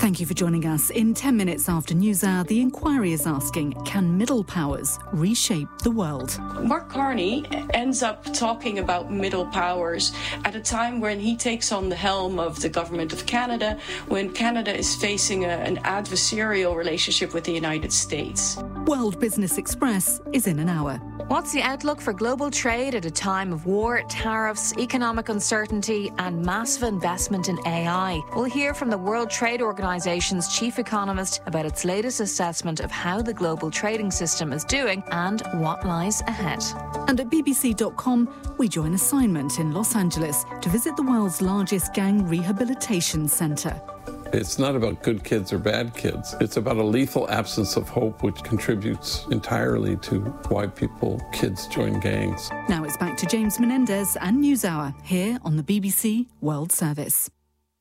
Thank you for joining us. In 10 minutes after NewsHour, the inquiry is asking, can middle powers reshape the world? Mark Carney ends up talking about middle powers at a time when he takes on the helm of the government of Canada, when Canada is facing an adversarial relationship with the United States. World Business Express is in an hour. What's the outlook for global trade at a time of war, tariffs, economic uncertainty and massive investment in AI? We'll hear from the World Trade Organization's chief economist about its latest assessment of how the global trading system is doing and what lies ahead. And at bbc.com, we join assignment in Los Angeles to visit the world's largest gang rehabilitation centre. It's not about good kids or bad kids. It's about a lethal absence of hope, which contributes entirely to why kids join gangs. Now it's back to James Menendez and NewsHour here on the BBC World Service.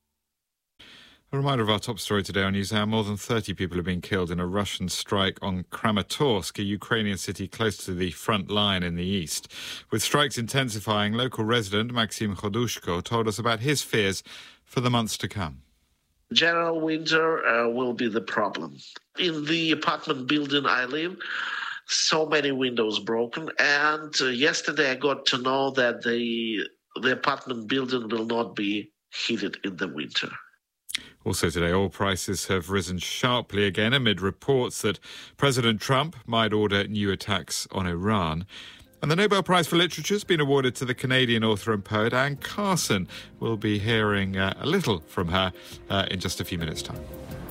A reminder of our top story today on NewsHour. More than 30 people have been killed in a Russian strike on Kramatorsk, a Ukrainian city close to the front line in the east. With strikes intensifying, local resident Maxim Khodushko told us about his fears for the months to come. General winter will be the problem. In the apartment building I live, so many windows broken. And yesterday I got to know that the apartment building will not be heated in the winter. Also today, oil prices have risen sharply again amid reports that President Trump might order new attacks on Iran. And the Nobel Prize for Literature has been awarded to the Canadian author and poet Anne Carson. We'll be hearing a little from her in just a few minutes' time.